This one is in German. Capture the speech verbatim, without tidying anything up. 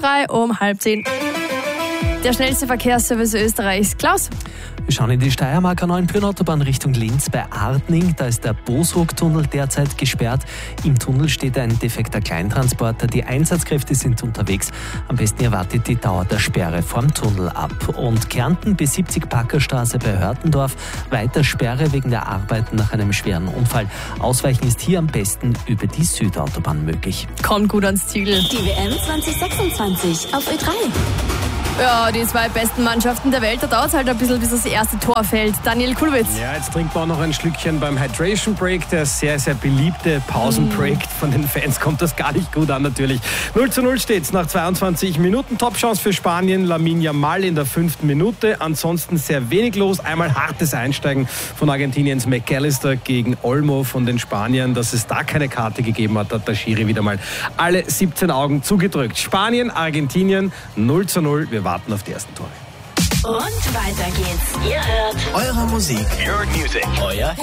frei um halb zehn. Der schnellste Verkehrsservice Österreichs. Klaus? Wir schauen in die Steiermarker neuen Autobahn Richtung Linz bei Artning. Da ist der Boshoog-Tunnel derzeit gesperrt. Im Tunnel steht ein defekter Kleintransporter. Die Einsatzkräfte sind unterwegs. Am besten ihr wartet die Dauer der Sperre vom Tunnel ab. Und Kärnten bis siebzig Packerstraße bei Hörtendorf. Weiter Sperre wegen der Arbeiten nach einem schweren Unfall. Ausweichen ist hier am besten über die Südautobahn möglich. Kommt gut ans Ziel. Die W M zwanzig sechsundzwanzig auf Ö drei. Ja, die zwei besten Mannschaften der Welt, da dauert es halt ein bisschen, bis das erste Tor fällt. Daniel Kulwitz. Ja, jetzt trinkt man auch noch ein Schlückchen beim Hydration Break, der sehr, sehr beliebte Pausenbreak. Mm. Von den Fans kommt das gar nicht gut an natürlich. null zu null steht's nach zweiundzwanzig Minuten. Top-Chance für Spanien, Lamine Yamal in der fünften Minute. Ansonsten sehr wenig los. Einmal hartes Einsteigen von Argentiniens McAllister gegen Olmo von den Spaniern. Dass es da keine Karte gegeben hat, hat der Schiri wieder mal alle siebzehn Augen zugedrückt. Spanien, Argentinien, null zu null. Wir warten auf die ersten Tore. Und weiter geht's. Ihr hört eure Musik. Your music. Euer